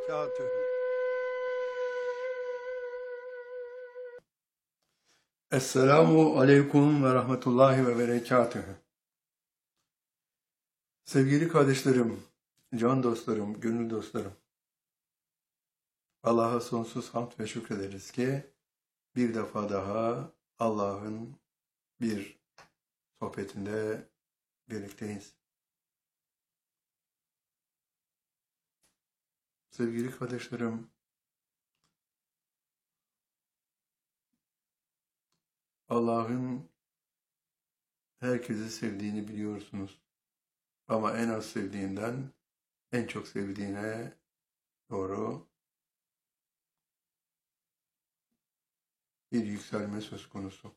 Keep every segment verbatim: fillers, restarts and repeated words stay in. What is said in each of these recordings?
وبركاته. Esselamu Aleyküm ve Rahmetullahi ve Berekatühü. Sevgili kardeşlerim, can dostlarım, gönül dostlarım. Allah'a sonsuz hamd ve şükrederiz ki bir defa daha Allah'ın bir sohbetinde birlikteyiz. Sevgili kardeşlerim, Allah'ın herkesi sevdiğini biliyorsunuz. Ama en az sevdiğinden en çok sevdiğine doğru bir yükselme söz konusu.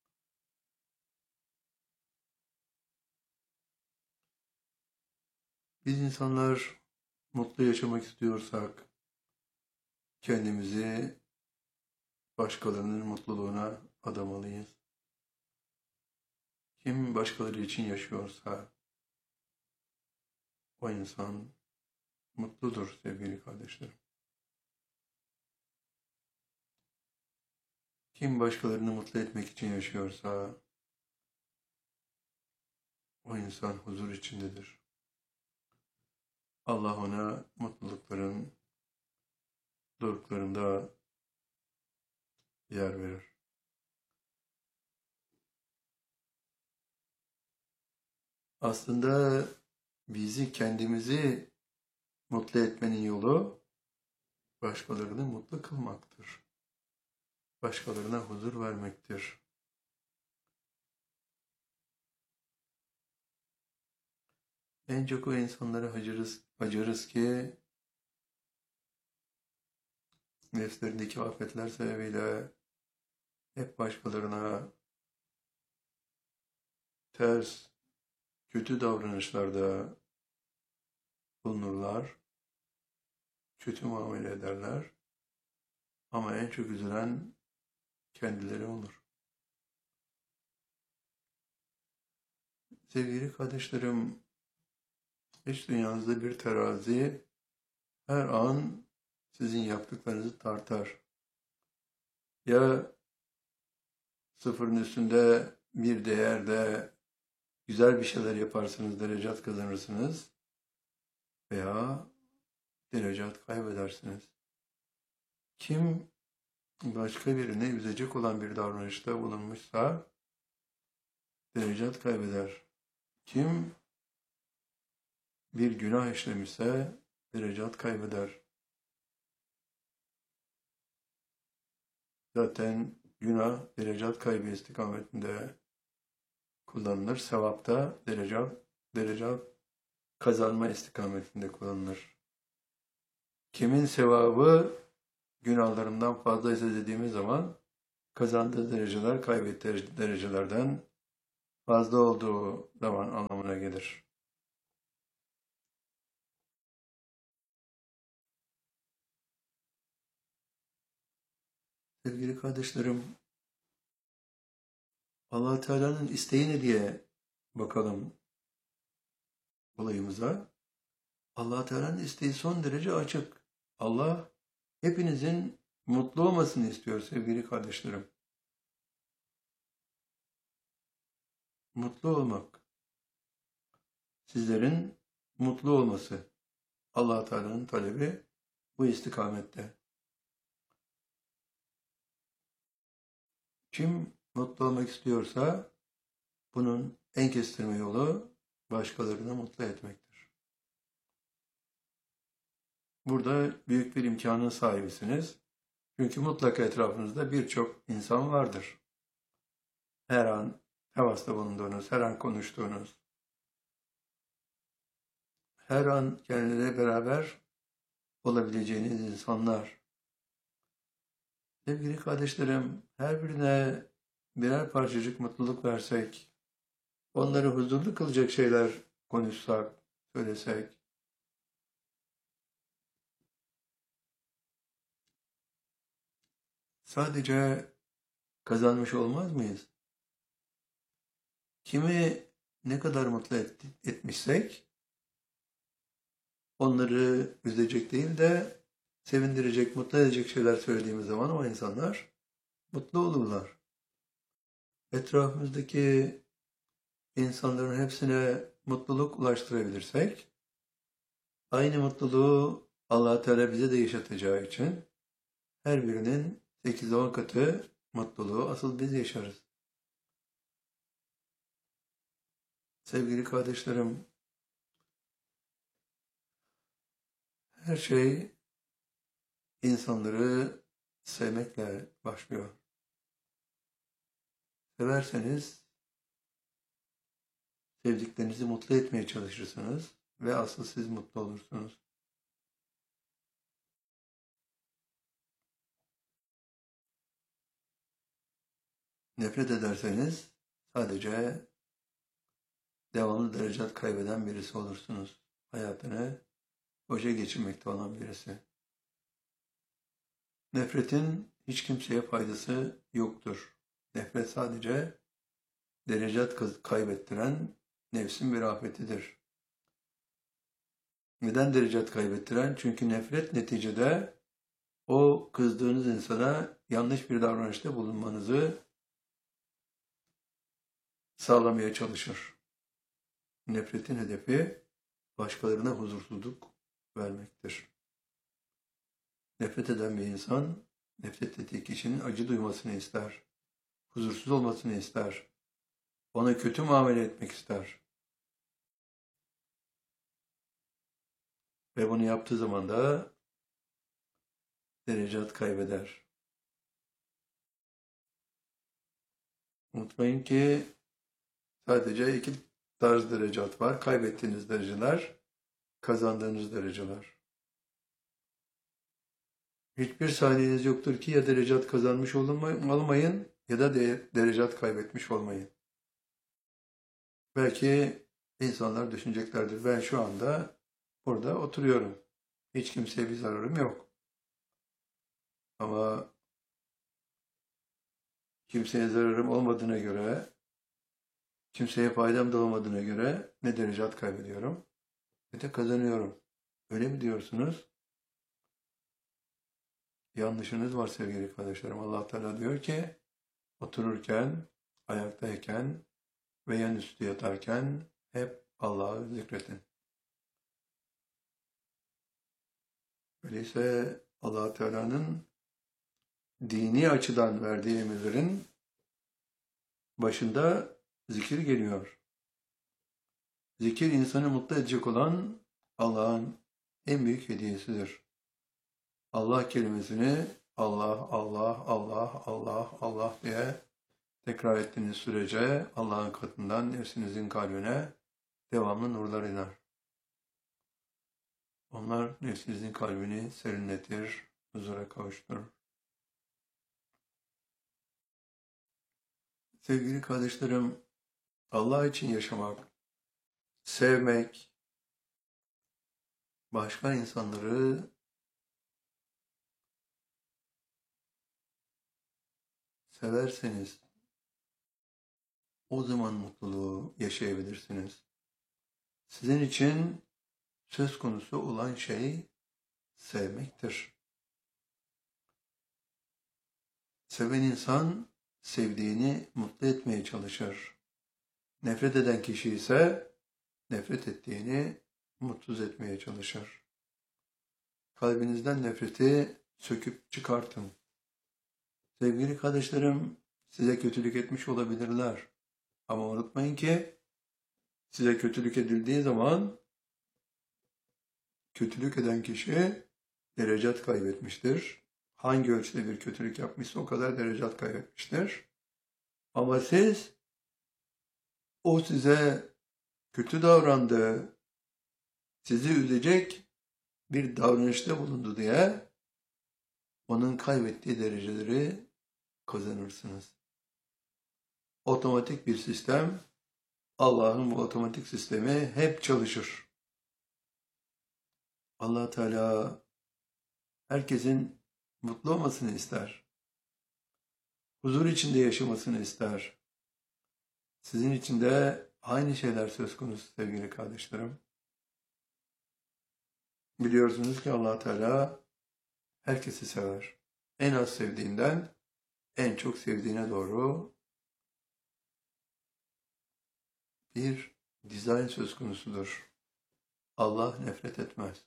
Biz insanlar mutlu yaşamak istiyorsak kendimizi başkalarının mutluluğuna adamalıyız. Kim başkaları için yaşıyorsa o insan mutludur sevgili kardeşlerim. Kim başkalarını mutlu etmek için yaşıyorsa o insan huzur içindedir. Allah ona mutlulukların doruklarında yer verir. Aslında bizi kendimizi mutlu etmenin yolu başkalarını mutlu kılmaktır. Başkalarına huzur vermektir. En çok o insanlara acırız, acırız ki nefslerindeki afetler sebebiyle hep başkalarına ters, kötü davranışlarda bulunurlar, kötü muamele ederler ama en çok üzülen kendileri olur. Sevgili kardeşlerim, iç dünyanızda bir terazi her an sizin yaptıklarınızı tartar. Ya sıfırın üstünde bir değerde güzel bir şeyler yaparsanız derecat kazanırsınız veya derecat kaybedersiniz. Kim başka birini üzecek olan bir davranışta bulunmuşsa derecat kaybeder. Kim bir günah işlemişse derecat kaybeder. Zaten günah derecat kaybı istikametinde kullanılır. Sevapta derecat, derecat kazanma istikametinde kullanılır. Kimin sevabı günahlarından fazlaysa dediğimiz zaman kazandığı dereceler kaybettiği derecelerden fazla olduğu zaman anlamına gelir. Sevgili kardeşlerim, Allah Teala'nın isteği ne diye bakalım olayımıza. Allah Teala'nın isteği son derece açık. Allah hepinizin mutlu olmasını istiyor sevgili kardeşlerim. Mutlu olmak. Sizlerin mutlu olması. Allah Teala'nın talebi bu istikamette. Kim mutlu olmak istiyorsa bunun en kestirme yolu başkalarını mutlu etmektir. Burada büyük bir imkanın sahibisiniz. Çünkü mutlaka etrafınızda birçok insan vardır. Her an temasta bulunduğunuz, her an konuştuğunuz, her an kendileriyle beraber olabileceğiniz insanlar. Sevgili kardeşlerim, her birine birer parçacık mutluluk versek, onları huzurlu kılacak şeyler konuşsak, söylesek, sadece kazanmış olmaz mıyız? Kimi ne kadar mutlu et, etmişsek, onları üzecek değil de sevindirecek, mutlu edecek şeyler söylediğimiz zaman o insanlar mutlu olurlar. Etrafımızdaki insanların hepsine mutluluk ulaştırabilirsek, aynı mutluluğu Allah Teala bize de yaşatacağı için her birinin sekiz on katı mutluluğu asıl biz yaşarız. Sevgili kardeşlerim, her şey insanları sevmekle başlıyor. Severseniz sevdiklerinizi mutlu etmeye çalışırsınız ve asıl siz mutlu olursunuz. Nefret ederseniz sadece devamlı derecat kaybeden birisi olursunuz. Hayatını boşa geçirmekte olan birisi. Nefretin hiç kimseye faydası yoktur. Nefret sadece derecat kaybettiren nefsin bir afetidir. Neden derecat kaybettiren? Çünkü nefret neticede o kızdığınız insana yanlış bir davranışta bulunmanızı sağlamaya çalışır. Nefretin hedefi başkalarına huzursuzluk vermektir. Nefret eden bir insan, nefret ettiği kişinin acı duymasını ister, huzursuz olmasını ister, ona kötü muamele etmek ister. Ve bunu yaptığı zaman da derecat kaybeder. Unutmayın ki sadece iki tarz derecat var. Kaybettiğiniz dereceler, kazandığınız dereceler. Hiçbir saniyeniz yoktur ki ya derecat kazanmış olmayın ya da de, derecat kaybetmiş olmayın. Belki insanlar düşüneceklerdir. Ben şu anda burada oturuyorum. Hiç kimseye bir zararım yok. Ama kimseye zararım olmadığına göre, kimseye faydam da olmadığına göre ne derecat kaybediyorum ne de kazanıyorum. Öyle mi diyorsunuz? Yanlışınız var sevgili kardeşlerim. Allah Teala diyor ki otururken, ayaktayken ve yan üstü yatarken hep Allah'ı zikredin. Öyleyse Allah Teala'nın dini açıdan verdiği emirlerin başında zikir geliyor. Zikir insanı mutlu edecek olan Allah'ın en büyük hediyesidir. Allah kelimesini Allah, Allah, Allah, Allah, Allah diye tekrar ettiğiniz sürece Allah'ın katından nefsinizin kalbine devamlı nurlar iner. Onlar nefsinizin kalbini serinletir, huzura kavuşturur. Sevgili kardeşlerim, Allah için yaşamak, sevmek, başka insanları severseniz o zaman mutluluğu yaşayabilirsiniz. Sizin için söz konusu olan şey sevmektir. Seven insan sevdiğini mutlu etmeye çalışır. Nefret eden kişi ise nefret ettiğini mutsuz etmeye çalışır. Kalbinizden nefreti söküp çıkartın. Sevgili kardeşlerim, size kötülük etmiş olabilirler. Ama unutmayın ki size kötülük edildiği zaman kötülük eden kişi derecat kaybetmiştir. Hangi ölçüde bir kötülük yapmışsa o kadar derecat kaybetmiştir. Ama siz o size kötü davrandı, sizi üzecek bir davranışta bulundu diye onun kaybettiği dereceleri kazanırsınız. Otomatik bir sistem, Allah'ın bu otomatik sistemi hep çalışır. Allah Teala herkesin mutlu olmasını ister. Huzur içinde yaşamasını ister. Sizin için de aynı şeyler söz konusu sevgili kardeşlerim. Biliyorsunuz ki Allah Teala herkesi sever. En az sevdiğinden en çok sevdiğine doğru bir dizayn söz konusudur. Allah nefret etmez.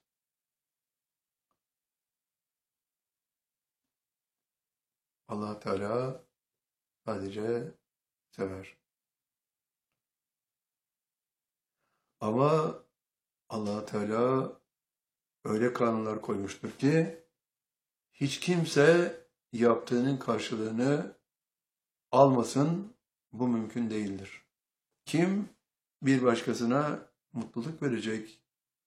Allah Teala sadece sever. Ama Allah Teala öyle kanunlar koymuştur ki hiç kimse yaptığının karşılığını almasın, bu mümkün değildir. Kim bir başkasına mutluluk verecek,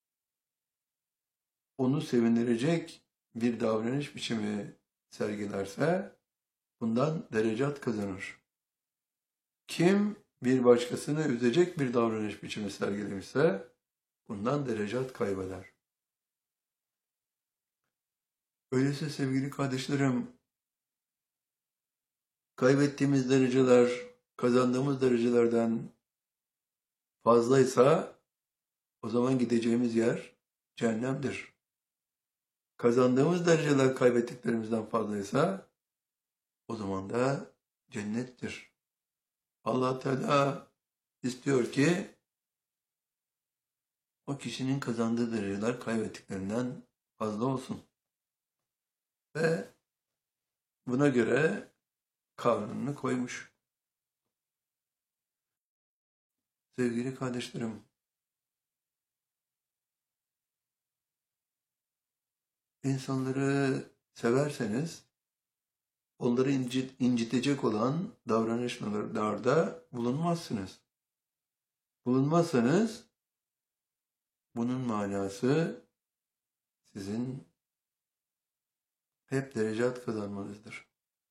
onu sevindirecek bir davranış biçimi sergilerse bundan derecat kazanır. Kim bir başkasını üzecek bir davranış biçimi sergilemişse bundan derecat kaybeder. Öyleyse sevgili kardeşlerim, kaybettiğimiz dereceler, kazandığımız derecelerden fazlaysa o zaman gideceğimiz yer cehennemdir. Kazandığımız dereceler kaybettiklerimizden fazlaysa o zaman da cennettir. Allah Teala istiyor ki o kişinin kazandığı dereceler kaybettiklerinden fazla olsun. Ve buna göre kanununu koymuş. Sevgili kardeşlerim, insanları severseniz onları incit, incitecek olan davranışlarda bulunmazsınız. Bulunmazsanız bunun manası sizin hep derecat kazanmanızdır.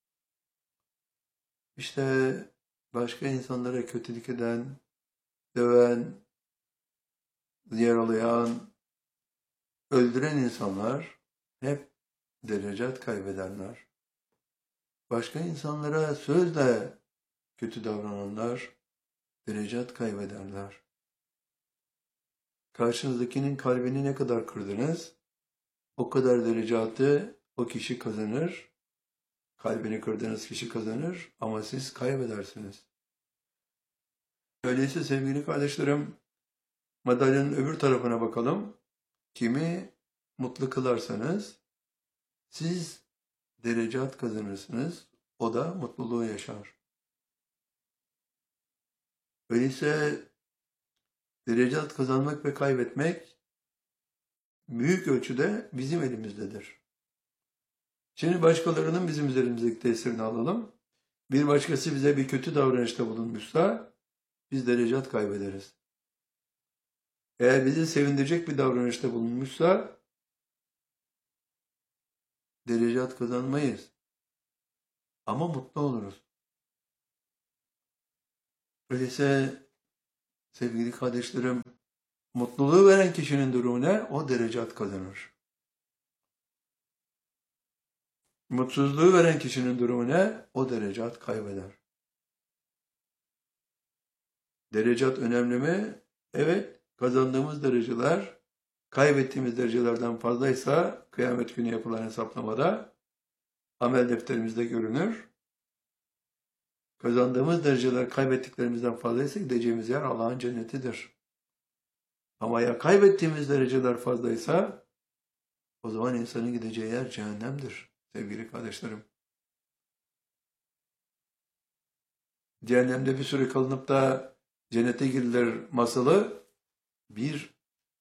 İşte başka insanlara kötülük eden, döven, yaralayan, öldüren insanlar hep derecat kaybederler. Başka insanlara sözle kötü davrananlar derecat kaybederler. Karşınızdakinin kalbini ne kadar kırdınız, o kadar derecatı o kişi kazanır. Kalbini kırdığınız kişi kazanır ama siz kaybedersiniz. Öyleyse sevgili kardeşlerim, madalyanın öbür tarafına bakalım. Kimi mutlu kılarsanız siz derecat kazanırsınız, o da mutluluğu yaşar. Öyleyse derecat kazanmak ve kaybetmek büyük ölçüde bizim elimizdedir. Şimdi başkalarının bizim üzerimizdeki tesirini alalım. Bir başkası bize bir kötü davranışta bulunmuşsa biz derecat kaybederiz. Eğer bizi sevindirecek bir davranışta bulunmuşsa derecat kazanmayız. Ama mutlu oluruz. Öyleyse sevgili kardeşlerim, mutluluğu veren kişinin durumu ne? O derecat kazanır. Mutsuzluğu veren kişinin durumu ne? O derecat kaybeder. Derecat önemli mi? Evet, kazandığımız dereceler, kaybettiğimiz derecelerden fazlaysa kıyamet günü yapılan hesaplamada amel defterimizde görünür. Kazandığımız dereceler kaybettiklerimizden fazlaysa gideceğimiz yer Allah'ın cennetidir. Ama ya kaybettiğimiz dereceler fazlaysa o zaman insanın gideceği yer cehennemdir sevgili kardeşlerim. Cehennemde bir süre kalınıp da cennete girilir masalı bir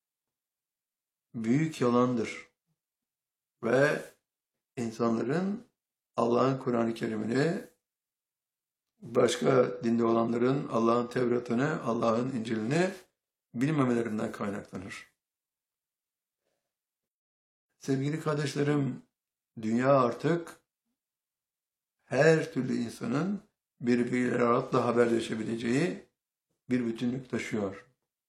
büyük yalandır. Ve insanların Allah'ın Kur'an-ı Kerim'ini, başka dinde olanların Allah'ın Tevrat'ını, Allah'ın İncil'ini bilmemelerinden kaynaklanır. Sevgili kardeşlerim, dünya artık her türlü insanın birbiriyle rahatla haberleşebileceği bir bütünlük taşıyor.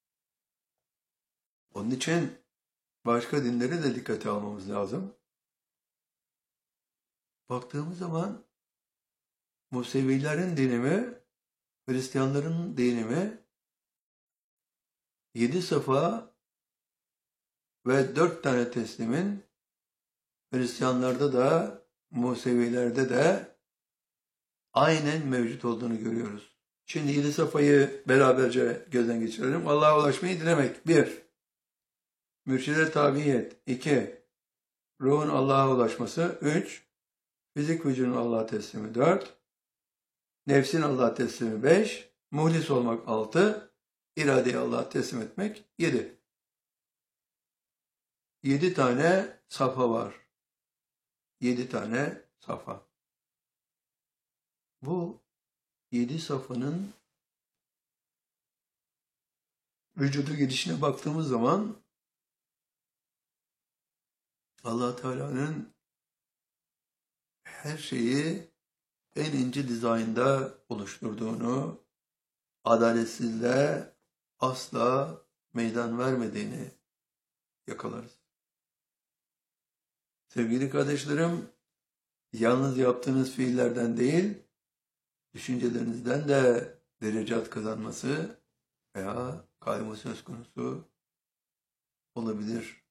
Onun için başka dinleri de dikkate almamız lazım. Baktığımız zaman Musevilerin dini mi, Hristiyanların dini mi, yedi safa ve dört tane teslimin Hristiyanlarda da, Musevilerde de aynen mevcut olduğunu görüyoruz. Şimdi yedi safayı beraberce gözden geçirelim. Allah'a ulaşmayı dilemek. Bir, mürşide tabiyet. İki, ruhun Allah'a ulaşması. Üç, fizik vücudun Allah'a teslimi. Dört, nefsin Allah'a teslimi. Beş, muhlis olmak. Altı, iradeyi Allah'a teslim etmek. Yedi. Yedi tane safa var. Yedi tane safa. Bu yedi safhanın vücudu gidişine baktığımız zaman Allah Teala'nın her şeyi en ince dizaynda oluşturduğunu, adaletsizliğe asla meydan vermediğini yakalarız. Sevgili kardeşlerim, yalnız yaptığınız fiillerden değil, düşüncelerinizden de derecat kazanması veya kayma söz konusu olabilir.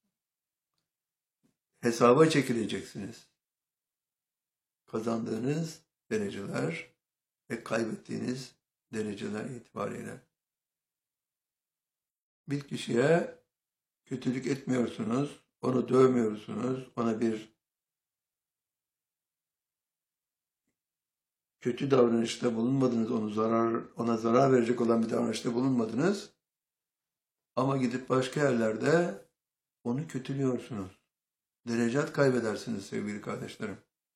Hesaba çekileceksiniz. Kazandığınız dereceler ve kaybettiğiniz dereceler itibariyle. Bir kişiye kötülük etmiyorsunuz, onu dövmüyorsunuz, ona bir kötü davranışta bulunmadınız, onu zarar, ona zarar verecek olan bir davranışta bulunmadınız. Ama gidip başka yerlerde onu kötülüyorsunuz. Derecat kaybedersiniz sevgili kardeşlerim.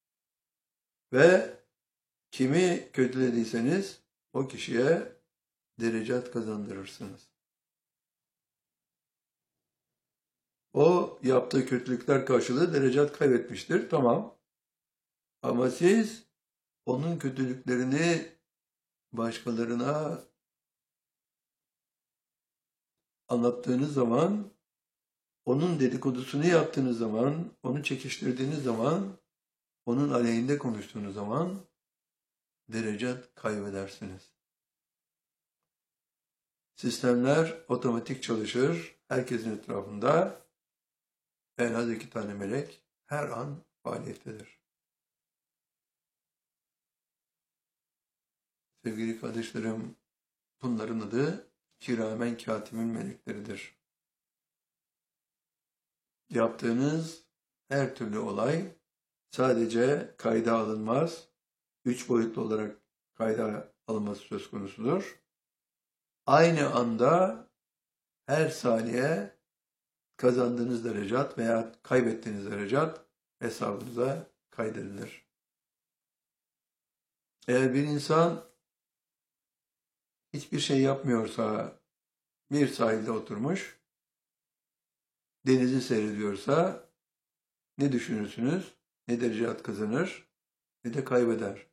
Ve kimi kötülediyseniz o kişiye derecat kazandırırsınız. O yaptığı kötülükler karşılığı derecat kaybetmiştir. Tamam. Ama siz onun kötülüklerini başkalarına anlattığınız zaman, onun dedikodusunu yaptığınız zaman, onu çekiştirdiğiniz zaman, onun aleyhinde konuştuğunuz zaman derecat kaybedersiniz. Sistemler otomatik çalışır. Herkesin etrafında en az iki tane melek her an faaliyettedir. Sevgili kardeşlerim, bunların adı kiramen katimin melekleridir. Yaptığınız her türlü olay sadece kayda alınmaz, üç boyutlu olarak kayda alınması söz konusudur. Aynı anda her saniye kazandığınız derecat veya kaybettiğiniz derecat hesabınıza kaydedilir. Eğer bir insan hiçbir şey yapmıyorsa, bir sahilde oturmuş, denizi seyrediyorsa ne düşünürsünüz? Ne derecat kazanır, ne de kaybeder.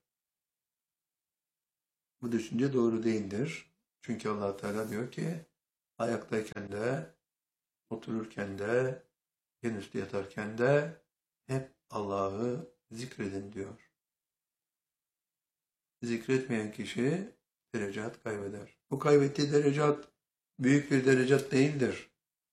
Bu düşünce doğru değildir. Çünkü Allah Teala diyor ki, ayaktayken de, otururken de, en üstte yatarken de hep Allah'ı zikredin diyor. Zikretmeyen kişi derecat kaybeder. Bu kaybettiği derecat büyük bir derecat değildir.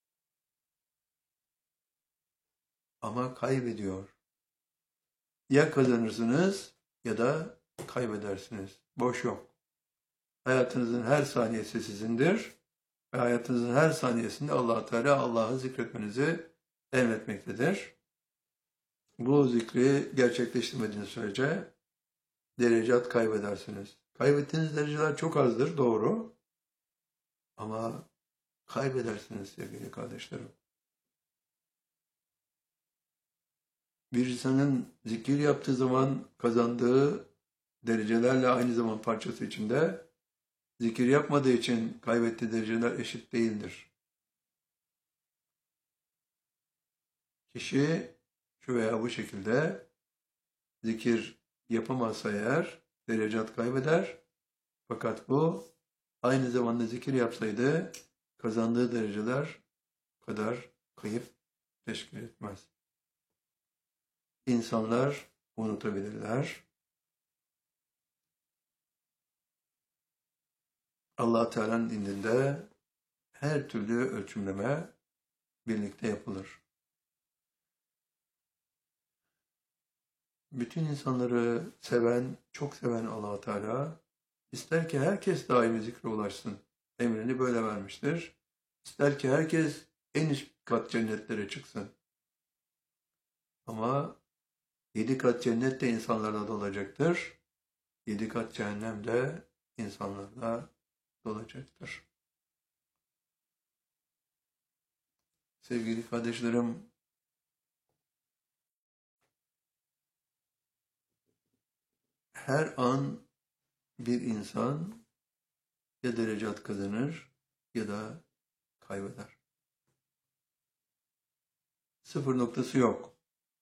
Ama kaybediyor. Ya kazanırsınız ya da kaybedersiniz. Boş yok. Hayatınızın her saniyesi sizindir ve hayatınızın her saniyesinde Allah Teala Allah'ı zikretmenizi emretmektedir. Bu zikri gerçekleştirmediğiniz sürece derecat kaybedersiniz. Kaybettiğiniz dereceler çok azdır, doğru. Ama kaybedersiniz sevgili kardeşlerim. Bir insanın zikir yaptığı zaman kazandığı derecelerle aynı zaman parçası içinde, zikir yapmadığı için kaybettiği dereceler eşit değildir. Kişi şu veya bu şekilde zikir yapamazsa eğer derecat kaybeder. Fakat bu aynı zamanda zikir yapsaydı kazandığı dereceler kadar kayıp teşkil etmez. İnsanlar unutabilirler. Allah Teala'nın indinde her türlü ölçümleme birlikte yapılır. bütün insanları seven, çok seven Allah Teala ister ki herkes daimi zikre ulaşsın. Emrini böyle vermiştir. İster ki herkes en üst kat cennetlere çıksın. Ama yedi kat cennet de insanlarla dolacaktır. Yedi kat cehennem de insanlarla dolacaktır. Sevgili kardeşlerim, her an bir insan ya derecat kazanır ya da kaybeder. Sıfır noktası yok.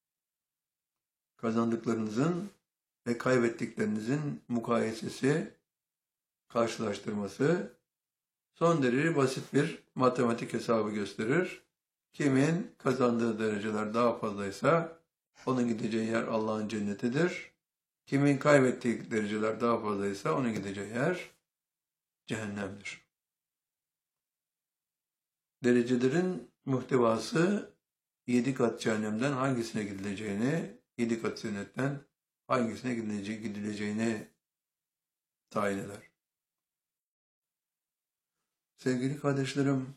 Kazandıklarınızın ve kaybettiklerinizin mukayesesi, karşılaştırması son derece basit bir matematik hesabı gösterir. Kimin kazandığı dereceler daha fazlaysa onun gideceği yer Allah'ın cennetidir. Kimin kaybettiği dereceler daha fazlaysa onun gideceği yer cehennemdir. Derecelerin muhtevası yedi kat cehennemden hangisine gidileceğini, yedi kat cennetten hangisine gidileceğini tayin eder. Sevgili kardeşlerim,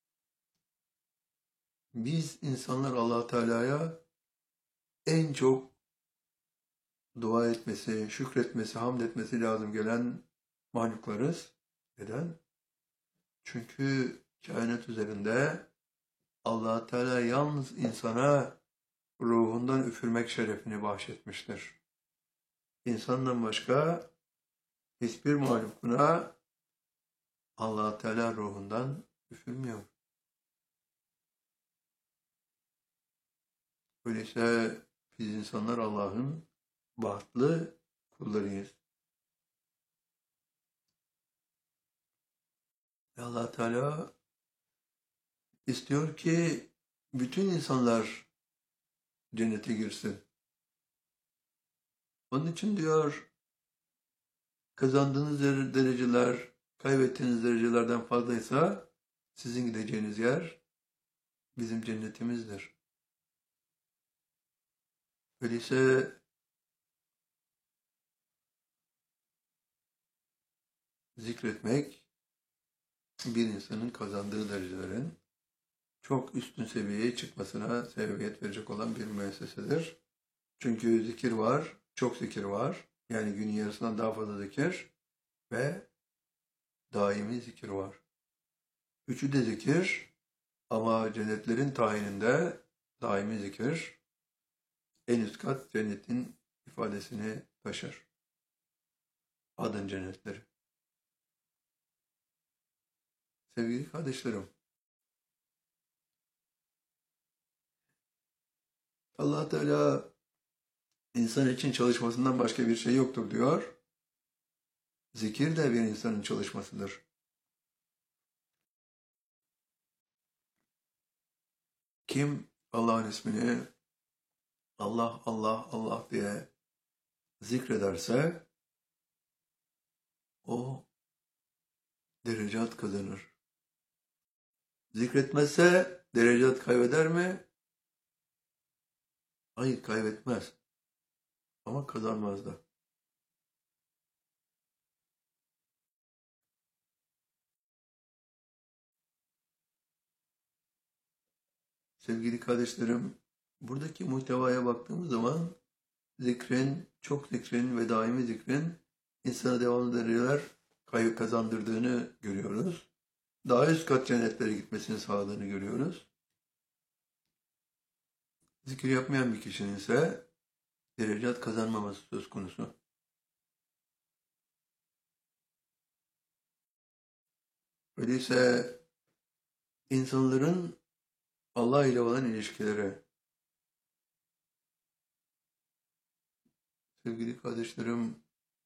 biz insanlar Allah Teala'ya en çok dua etmesi, şükretmesi, hamd etmesi lazım gelen mahluklarız. Neden? Çünkü kainat üzerinde Allah Teala yalnız insana ruhundan üfürmek şerefini bahşetmiştir. İnsandan başka hiçbir mahlukuna Allah Teala ruhundan üfürmüyor. Öyleyse biz insanlar Allah'ın bahtlı kullarıyız. Ve Allah Teala istiyor ki bütün insanlar cennete girsin. Onun için diyor, kazandığınız dereceler, kaybettiğiniz derecelerden fazlaysa sizin gideceğiniz yer bizim cennetimizdir. Öyleyse zikretmek bir insanın kazandığı derecelerin çok üstün seviyeye çıkmasına sebebiyet verecek olan bir müessesedir. Çünkü zikir var, çok zikir var. Yani günün yarısından daha fazla zikir ve daimi zikir var. Üçü de zikir ama cennetlerin tayininde daimi zikir en üst kat cennetin ifadesini taşır. Adın cennetleri. Sevgili kardeşlerim, Allah Teala insan için çalışmasından başka bir şey yoktur diyor. Zikir de bir insanın çalışmasıdır. Kim Allah'ın ismini Allah, Allah, Allah diye zikrederse o derecat kazanır. Zikretmezse derecat kaybeder mi? Hayır, kaybetmez. Ama kazanmaz da. Sevgili kardeşlerim, buradaki muhtevaya baktığımız zaman zikrin, çok zikrin ve daimi zikrin insana devamlı dereceler kazandırdığını görüyoruz. Daha üst kat cennetlere gitmesini sağladığını görüyoruz. Zikir yapmayan bir kişinin ise derecat kazanmaması söz konusu. Öyleyse insanların Allah ile olan ilişkileri, sevgili kardeşlerim,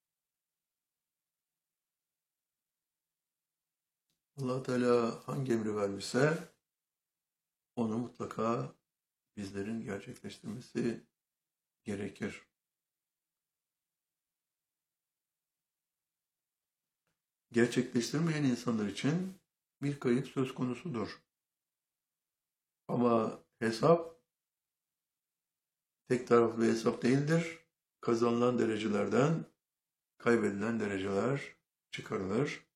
Allah Teala hangi emri vermişse onu mutlaka bizlerin gerçekleştirmesi gerekir. Gerçekleştirmeyen insanlar için bir kayıp söz konusudur. Ama hesap tek taraflı bir hesap değildir. kazanılan derecelerden kaybedilen dereceler çıkarılır.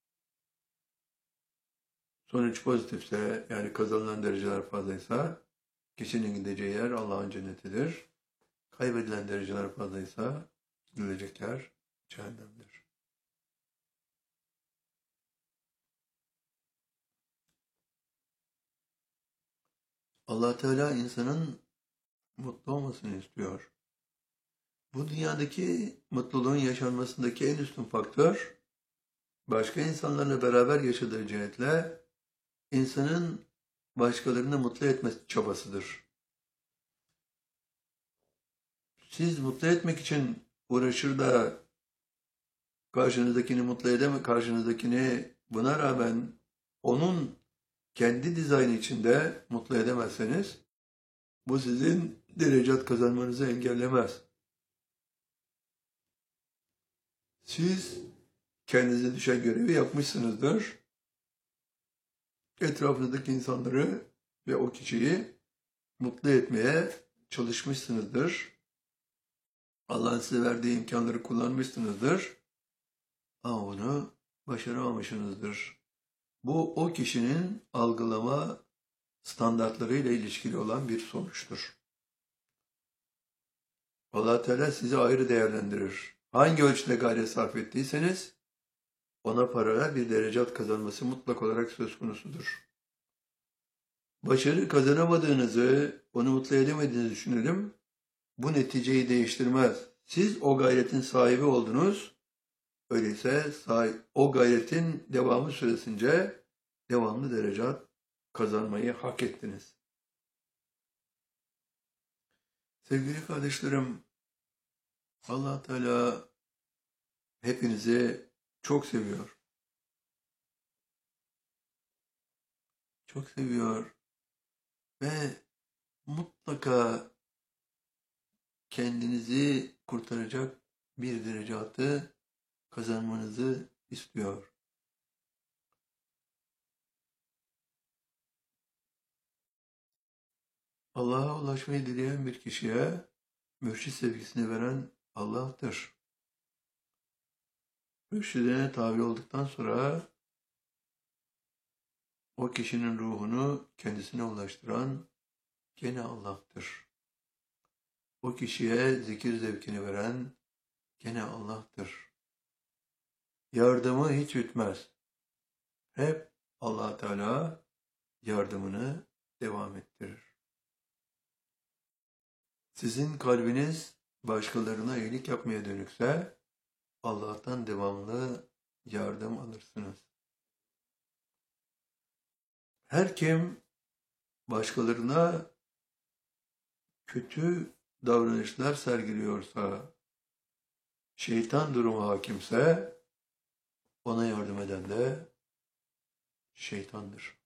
Sonuç pozitifse, yani kazanılan dereceler fazlaysa, kişinin gideceği yer Allah'ın cennetidir. Kaybedilen dereceler fazlaysa, gidilecek yer cehennemdir. Allah Teala insanın mutlu olmasını istiyor. Bu dünyadaki mutluluğun yaşanmasındaki en üstün faktör, başka insanlarla beraber yaşadığı cihetle insanın başkalarını mutlu etme çabasıdır. Siz mutlu etmek için uğraşır da karşınızdakini mutlu edeme, karşınızdakini buna rağmen onun kendi dizaynı içinde mutlu edemezseniz, bu sizin derecat kazanmanızı engellemez. Siz kendinize düşen görevi yapmışsınızdır. Etrafınızdaki insanları ve o kişiyi mutlu etmeye çalışmışsınızdır. Allah'ın size verdiği imkanları kullanmışsınızdır. Ama bunu başaramamışsınızdır. Bu o kişinin algılama standartlarıyla ilişkili olan bir sonuçtur. Allah Teala sizi ayrı değerlendirir. Hangi ölçüde gayret sarf ettiyseniz ona paralel bir derecat kazanması mutlak olarak söz konusudur. Başarı kazanamadığınızı, onu mutlu edemediğinizi düşünelim. Bu neticeyi değiştirmez. Siz o gayretin sahibi oldunuz. Öyleyse o gayretin devamı süresince devamlı derecat kazanmayı hak ettiniz. Sevgili kardeşlerim, Allah Teala hepinizi çok seviyor. Çok seviyor ve mutlaka kendinizi kurtaracak bir derecatı kazanmanızı istiyor. Allah'a ulaşmayı dileyen bir kişiye mürşid sevgisini veren Allah'tır. Mürşidine tabi olduktan sonra o kişinin ruhunu kendisine ulaştıran gene Allah'tır. O kişiye zikir zevkini veren gene Allah'tır. Yardımı hiç bitmez. Hep Allah Teala yardımını devam ettirir. Sizin kalbiniz başkalarına iyilik yapmaya dönükse Allah'tan devamlı yardım alırsınız. Her kim başkalarına kötü davranışlar sergiliyorsa, şeytan durumu hakimse ona yardım eden de şeytandır.